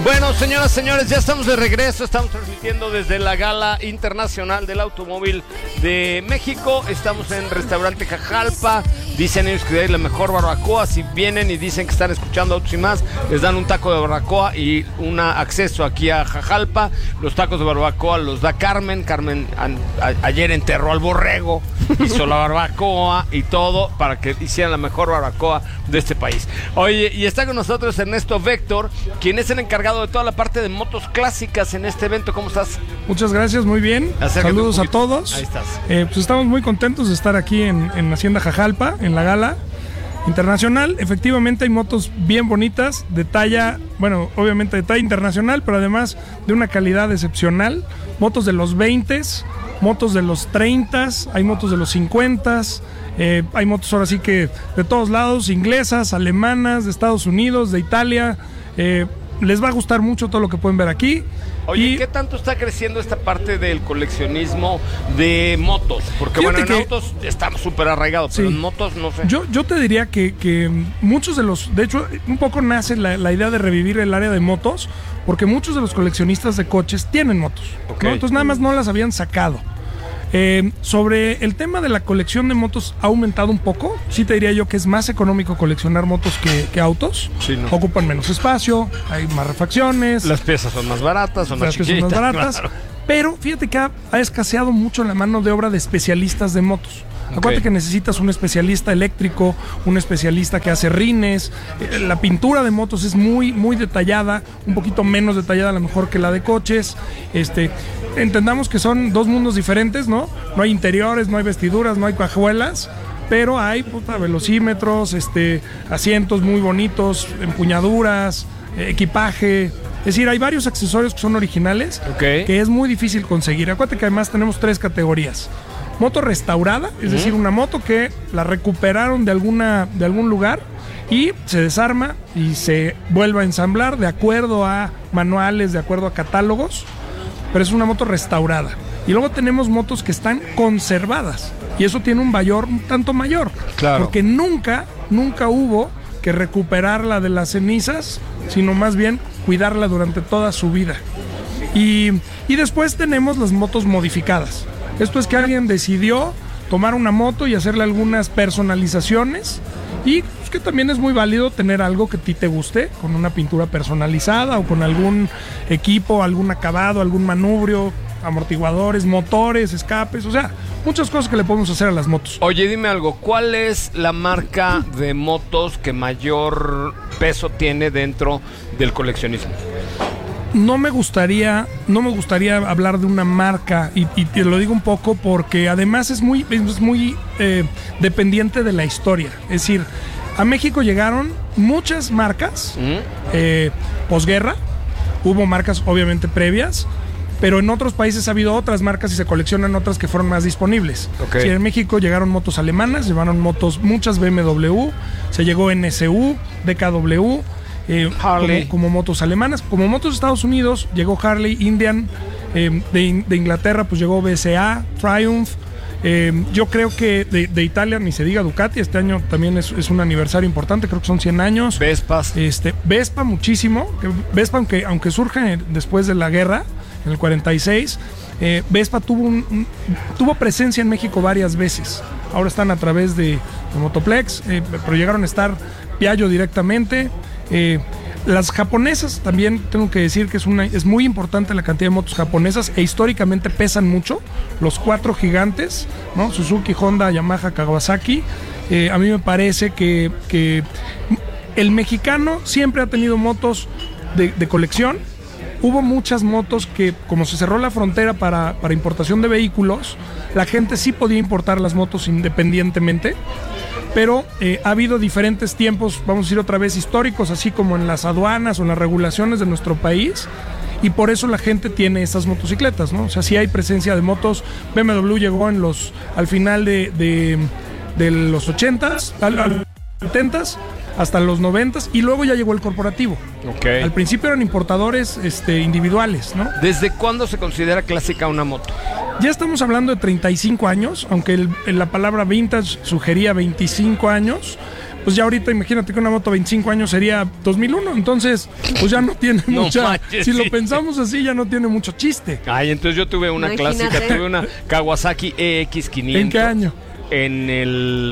Bueno, señoras, señores, ya estamos de regreso. Estamos transmitiendo desde la Gala Internacional del Automóvil de México. Estamos en Restaurante Jajalpa. Dicen ellos que hay la mejor barbacoa. Si vienen y dicen que están escuchando Autos y Más, les dan un taco de barbacoa y un acceso aquí a Jajalpa. Los tacos de barbacoa los da Carmen. Carmen ayer enterró al borrego, hizo la barbacoa y todo para que hicieran la mejor barbacoa de este país. Oye, y está con nosotros Ernesto Vector, quien es el encargado de toda la parte de motos clásicas en este evento. ¿Cómo estás? Muchas gracias, muy bien. Saludos a todos. Ahí estás. Pues estamos muy contentos de estar aquí en Hacienda Jajalpa, en la Gala Internacional. Efectivamente hay motos bien bonitas, de talla, bueno, obviamente de talla internacional, pero además de una calidad excepcional. Motos de los 20s, motos de los 30s, hay motos de los 50s. Hay motos ahora sí que de todos lados, inglesas, alemanas, de Estados Unidos, de Italia. Les va a gustar mucho todo lo que pueden ver aquí. Oye, ¿qué tanto está creciendo esta parte del coleccionismo de motos? Porque bueno, en autos está súper arraigado, pero en motos no sé. Yo te diría que muchos de los... De hecho, un poco nace la idea de revivir el área de motos, porque muchos de los coleccionistas de coches tienen motos, ¿no? Entonces nada más no las habían sacado. Sobre el tema de la colección de motos ha aumentado un poco. Sí te diría yo que es más económico coleccionar motos que autos. Sí, ¿no? Ocupan menos espacio, hay más refacciones. Las piezas son más baratas, son más chiquitas. Las piezas son más baratas. Claro. Pero fíjate que ha escaseado mucho la mano de obra de especialistas de motos. Acuérdate que necesitas un especialista eléctrico, un especialista que hace rines. La pintura de motos es muy, muy detallada, un poquito menos detallada a lo mejor que la de coches. Entendamos que son dos mundos diferentes, ¿no? No hay interiores, no hay vestiduras, no hay cajuelas, pero hay velocímetros, asientos muy bonitos, empuñaduras, equipaje. Es decir, hay varios accesorios que son originales, que es muy difícil conseguir. Acuérdate que además tenemos 3 categorías. Moto restaurada, es decir, una moto que la recuperaron de algún lugar y se desarma y se vuelve a ensamblar de acuerdo a manuales, de acuerdo a catálogos, pero es una moto restaurada. Y luego tenemos motos que están conservadas y eso tiene un valor un tanto mayor, claro, porque nunca hubo que recuperarla de las cenizas, sino más bien cuidarla durante toda su vida. Y después tenemos las motos modificadas. Esto es que alguien decidió tomar una moto y hacerle algunas personalizaciones, y pues, que también es muy válido tener algo que a ti te guste, con una pintura personalizada o con algún equipo, algún acabado, algún manubrio, amortiguadores, motores, escapes, o sea, muchas cosas que le podemos hacer a las motos. Oye, dime algo, ¿cuál es la marca de motos que mayor peso tiene dentro del coleccionismo? No me gustaría hablar de una marca, y te lo digo un poco porque además es muy dependiente de la historia. Es decir, a México llegaron muchas marcas posguerra, hubo marcas obviamente previas, pero en otros países ha habido otras marcas y se coleccionan otras que fueron más disponibles. Sí, en México llegaron motos alemanas, llevaron motos, muchas BMW, se llegó NSU, DKW, como motos alemanas. Como motos de Estados Unidos llegó Harley, Indian, de Inglaterra pues llegó BCA, Triumph. Yo creo que de Italia ni se diga Ducati, este año también es un aniversario importante, creo que son 100 años. Vespas. Vespa muchísimo. Vespa, aunque surge después de la guerra, en el 46, Vespa tuvo presencia en México varias veces. Ahora están a través de Motoplex, pero llegaron a estar Piaggio directamente. Las japonesas también tengo que decir que es muy importante la cantidad de motos japonesas, e históricamente pesan mucho. Los 4 gigantes, ¿no? Suzuki, Honda, Yamaha, Kawasaki. A mí me parece que el mexicano siempre ha tenido motos de colección. Hubo muchas motos que, como se cerró la frontera para importación de vehículos, la gente sí podía importar las motos independientemente. Pero ha habido diferentes tiempos, vamos a decir otra vez, históricos, así como en las aduanas o en las regulaciones de nuestro país, y por eso la gente tiene estas motocicletas, ¿no? O sea, sí hay presencia de motos. BMW llegó al final de los 80s, al 70s, hasta los 90s, y luego ya llegó el corporativo. Al principio eran importadores individuales, ¿no? ¿Desde cuándo se considera clásica una moto? Ya estamos hablando de 35 años, aunque la palabra vintage sugería 25 años, pues ya ahorita imagínate que una moto 25 años sería 2001, entonces pues ya no tiene mucha, manches, si sí. lo pensamos así ya no tiene mucho chiste. Ay, entonces yo tuve una clásica, tuve una Kawasaki EX500. ¿En qué año? En el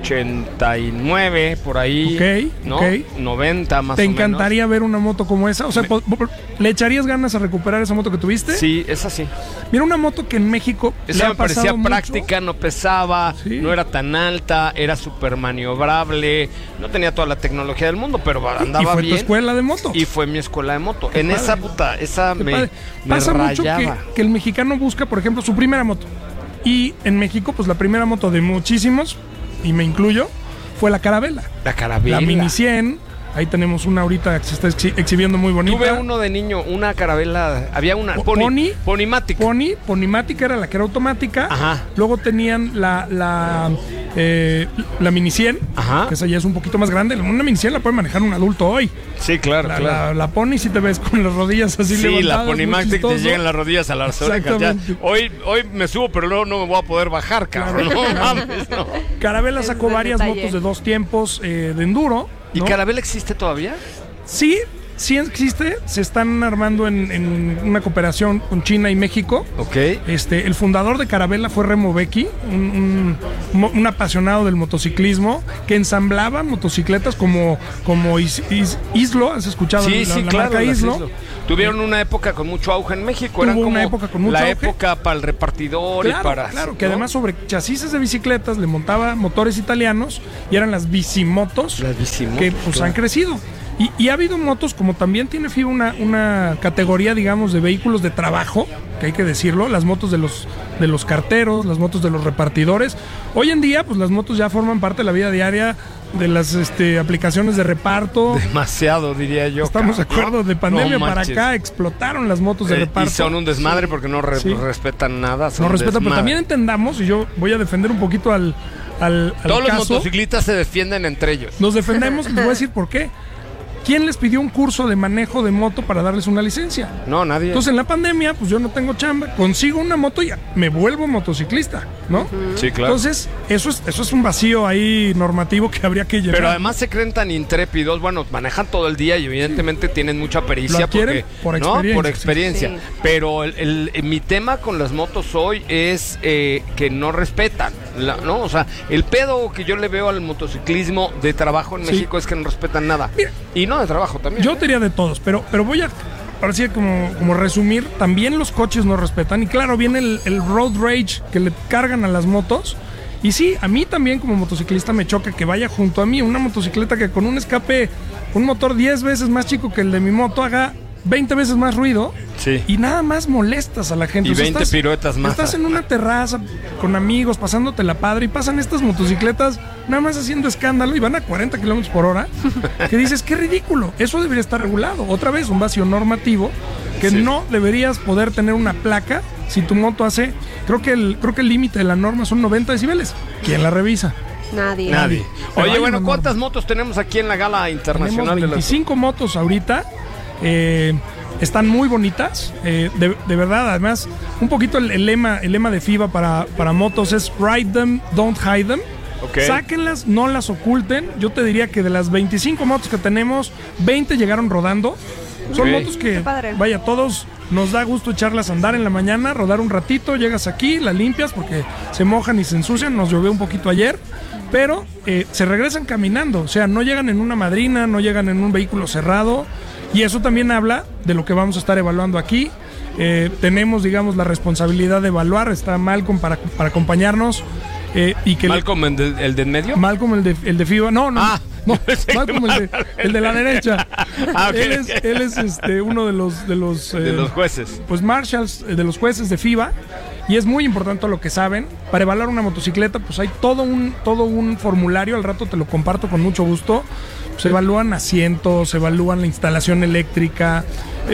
89, por ahí. Ok, ¿no? ok. 90 más o ¿Te menos. encantaría ver una moto como esa? O sea, ¿le echarías ganas a recuperar esa moto que tuviste? Sí, esa sí. Mira, una moto que en México Esa le me ha pasado parecía mucho. práctica, no pesaba, Sí. no era tan alta, era súper maniobrable, no tenía toda la tecnología del mundo, pero andaba y fue bien. tu escuela de moto. Y fue mi escuela de moto. Qué En padre. esa puta, esa Qué me padre. Pasa mucho rayaba. que el mexicano busca, por ejemplo, su primera moto. Y en México, pues la primera moto de muchísimos, y me incluyo, fue la Carabela. La Carabela. La Mini 100. Ahí tenemos una ahorita que se está exhibiendo muy bonita. Tuve uno de niño, una Carabela, había una Ponymatic. Ponymatic era la que era automática. Ajá. Luego tenían la Mini 100, Ajá. que esa ya es un poquito más grande. Una Mini 100 la puede manejar un adulto hoy. Sí, claro, claro. La Pony, si te ves con las rodillas así Sí, levantadas. la muy Ponymatic te chistoso. llegan las rodillas a las orejas. Ya. Exactamente. Hoy me subo, pero luego no me voy a poder bajar, cabrón. No mames, no. Carabela Ese sacó es el varias detalle. motos de 2 tiempos de enduro. ¿Y ¿no? Carabela existe todavía? Sí, sí existe. Se están armando en una cooperación con China y México. Ok. El fundador de Carabela fue Remo Vecchi, un apasionado del motociclismo que ensamblaba motocicletas como Islo. ¿Has escuchado Sí, la claro. marca las Islo? Islo. Tuvieron una época con mucho auge en México. Tuvo Eran como una época con mucho la auge. época para el repartidor y para... Claro, que ¿no? además sobre chasis de bicicletas le montaba motores italianos y eran las bicimotos, Las bicimotos, que pues claro. han crecido. Y ha habido motos, como también tiene FIBA una categoría, digamos, de vehículos de trabajo, que hay que decirlo, las motos de los carteros, las motos de los repartidores. Hoy en día, pues las motos ya forman parte de la vida diaria de las aplicaciones de reparto. Demasiado, diría yo. Estamos de cabrón. acuerdo, de pandemia No para manches. acá explotaron las motos de reparto. Y son un desmadre porque no Sí. respetan nada. son No respetan, pero desmadre. también entendamos, y yo voy a defender un poquito al Todos los caso. motociclistas se defienden entre ellos. Nos defendemos, les voy a decir por qué. ¿Quién les pidió un curso de manejo de moto para darles una licencia? No, nadie. Entonces en la pandemia, pues yo no tengo chamba, consigo una moto y ya me vuelvo motociclista, ¿no? Sí, claro. Entonces, eso es un vacío ahí normativo que habría que llenar. Pero además se creen tan intrépidos, bueno, manejan todo el día y evidentemente tienen mucha pericia Lo adquieren porque, por ¿no? experiencia, Por experiencia. sí. Pero mi tema con las motos hoy es que no respetan, ¿no? O sea, el pedo que yo le veo al motociclismo de trabajo en Sí. México es que no respetan nada. Mira, y no de trabajo también. yo te diría de todos, pero voy a, ahora sí, como resumir, también los coches no respetan. Y claro, viene el road rage que le cargan a las motos. Y sí, a mí también como motociclista me choca que vaya junto a mí una motocicleta que con un escape, un motor 10 veces más chico que el de mi moto, haga 20 veces más ruido. Sí. Y nada más molestas a la gente. Y 20 piruetas más. Estás en una terraza con amigos, pasándote la padre, y pasan estas motocicletas nada más haciendo escándalo y van a 40 kilómetros por hora. Que dices, qué ridículo. Eso debería estar regulado. Otra vez, un vacío normativo que Sí. no deberías poder tener una placa si tu moto hace. Creo que el límite de la norma son 90 decibeles. ¿Quién la revisa? Nadie. Nadie. Pero Oye, hay bueno, una ¿cuántas norma. motos tenemos aquí en la Gala Internacional Tenemos de la 25 motos ahorita. Están muy bonitas, de verdad. Además, un poquito el lema de FIBA para motos es Ride them, don't hide them. Ok. Sáquenlas, no las oculten. Yo te diría que de las 25 motos que tenemos, 20 llegaron rodando. Son Ok. motos que, Qué padre. vaya, todos nos da gusto echarlas a andar en la mañana, rodar un ratito, llegas aquí, la limpias porque se mojan y se ensucian. Nos llovió un poquito ayer, pero se regresan caminando. O sea, no llegan en una madrina, no llegan en un vehículo cerrado. Y eso también habla de lo que vamos a estar evaluando aquí. Tenemos, digamos, la responsabilidad de evaluar. Está Malcolm para acompañarnos. Y que Malcolm, el de en medio. Malcolm, el de FIBA. No, Ah, no. pensé que Malcolm, el de la derecha. Ah, ok, Él ok. es uno de los de los jueces. pues marshals, de los jueces de FIBA. Y es muy importante lo que saben. Para evaluar una motocicleta, pues hay todo un formulario. Al rato te lo comparto con mucho gusto. Se evalúan asientos, se evalúan la instalación eléctrica,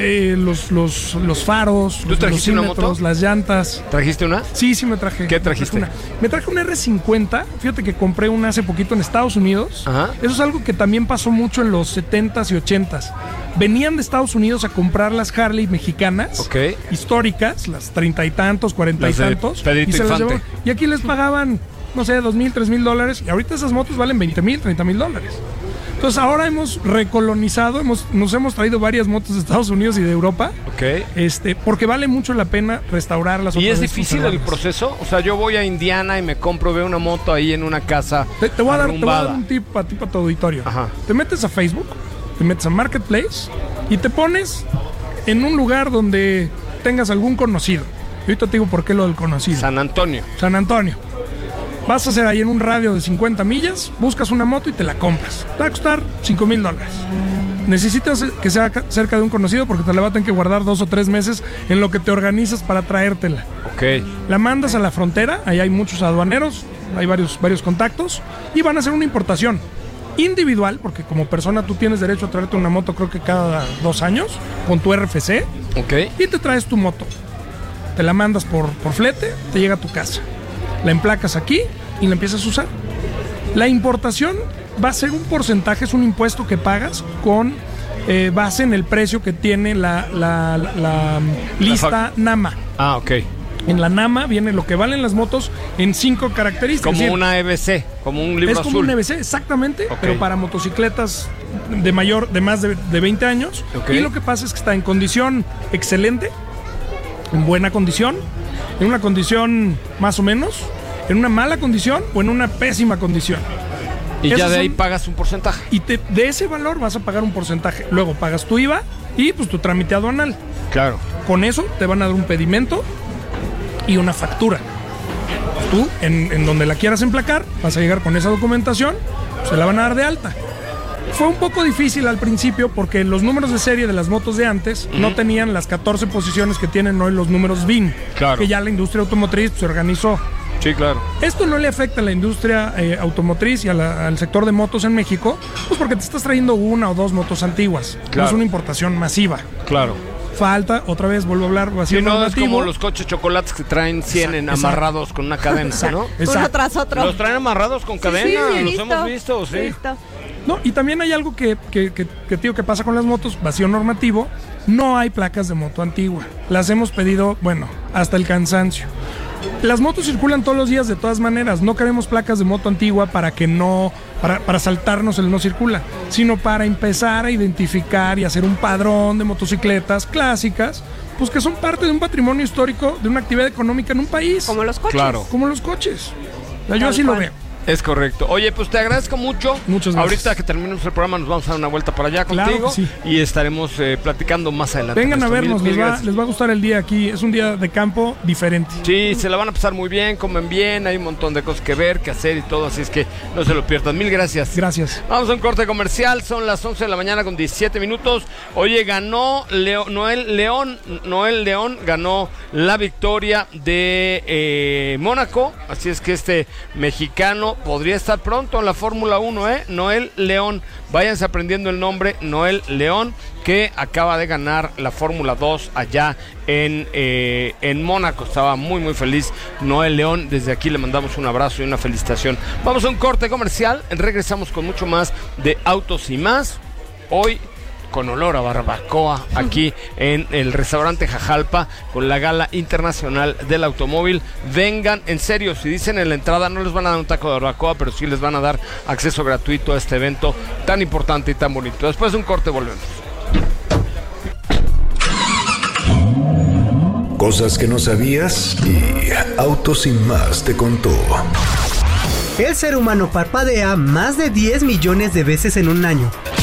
los faros, ¿Tú los trajiste una velocímetros, moto? las llantas. ¿Trajiste una? Sí, me traje. ¿Qué trajiste? Me traje una R50. Fíjate que compré una hace poquito en Estados Unidos. Ajá. Eso es algo que también pasó mucho en los 70s y 80s. Venían de Estados Unidos a comprar las Harley mexicanas, Ok. históricas, las 30 y tantos, 40 y Las de tantos. Pedrito y se las Infante. llevaban. Y aquí les pagaban no sé, $2,000, $3,000. Y ahorita esas motos valen $20,000, $30,000. Entonces ahora hemos recolonizado, nos hemos traído varias motos de Estados Unidos y de Europa. Ok. Porque vale mucho la pena restaurarlas. ¿Y es difícil el proceso? O sea, yo voy a Indiana y me veo una moto ahí en una casa te voy a dar un tip para tu auditorio. Ajá. Te metes a Facebook, te metes a Marketplace y te pones en un lugar donde tengas algún conocido. Y ahorita te digo por qué lo del conocido. San Antonio. Vas a hacer ahí en un radio de 50 millas, buscas una moto y te la compras. Te va a costar $5,000. Necesitas que sea cerca de un conocido porque te la va a tener que guardar 2 o 3 meses en lo que te organizas para traértela. Ok. La mandas a la frontera, ahí hay muchos aduaneros, hay varios contactos y van a hacer una importación individual, porque como persona tú tienes derecho a traerte una moto creo que cada 2 años con tu RFC. Ok. Y te traes tu moto. Te la mandas por flete, te llega a tu casa. La emplacas aquí y la empiezas a usar. La importación va a ser un porcentaje, es un impuesto que pagas con base en el precio que tiene la lista NAMA. Ah, ok. En la NAMA viene lo que valen las motos en 5 características. Como una EBC, como un libro azul. Es como un EBC, exactamente, okay. Pero para motocicletas de más de 20 años. Okay. Y lo que pasa es que está en condición excelente, en buena condición, en una condición más o menos, en una mala condición o en una pésima condición. Y ya de ahí pagas un porcentaje. Y de ese valor vas a pagar un porcentaje. Luego pagas tu IVA y pues tu trámite aduanal. Claro. Con eso te van a dar un pedimento y una factura. Tú, en donde la quieras emplacar, vas a llegar con esa documentación, se la van a dar de alta. Fue un poco difícil al principio porque los números de serie de las motos de antes no tenían las 14 posiciones que tienen hoy los números VIN, claro. Que ya la industria automotriz se organizó. Sí, claro. Esto no le afecta a la industria automotriz y al sector de motos en México, pues porque te estás trayendo 1 o 2 motos antiguas. Claro. No es una importación masiva. Claro. Falta, otra vez vuelvo a hablar, vacío normativo. Es como los coches chocolates que traen 100 amarrados con una cadena, ¿no? Exacto. Uno tras otro. Los traen amarrados con cadena, sí, los hemos visto, sí. Visto. No, y también hay algo que pasa con las motos, vacío normativo. No hay placas de moto antigua. Las hemos pedido, hasta el cansancio. Las motos circulan todos los días de todas maneras. No queremos placas de moto antigua para saltarnos el no circula, sino para empezar a identificar y hacer un padrón de motocicletas clásicas, pues que son parte de un patrimonio histórico, de una actividad económica en un país. Como los coches. Claro. Como los coches. Yo así lo veo. Es correcto. Oye, pues te agradezco mucho. Muchas gracias. Ahorita que terminemos el programa nos vamos a dar una vuelta para allá contigo. Sí. Y estaremos platicando más adelante. Vengan a vernos, les va a gustar el día aquí. Es un día de campo diferente. Sí, se la van a pasar muy bien, comen bien, hay un montón de cosas que ver, que hacer y todo, así es que no se lo pierdan. Mil gracias. Gracias. Vamos a un corte comercial, son las 11 de la mañana con 17 minutos. Oye, ganó Noel León ganó la victoria de Mónaco, así es que este mexicano podría estar pronto en la Fórmula 1, Noel León. Váyanse aprendiendo el nombre, Noel León, que acaba de ganar la Fórmula 2 allá en Mónaco. Estaba muy, muy feliz Noel León. Desde aquí le mandamos un abrazo y una felicitación. Vamos a un corte comercial, regresamos con mucho más de Autos y Más. Hoy con olor a barbacoa aquí en el restaurante Jajalpa con la Gala Internacional del Automóvil. Vengan, en serio, si dicen en la entrada no les van a dar un taco de barbacoa, pero sí les van a dar acceso gratuito a este evento tan importante y tan bonito. Después de un corte volvemos. Cosas que no sabías y Autos Sin Más te contó. El ser humano parpadea más de 10 millones de veces en un año.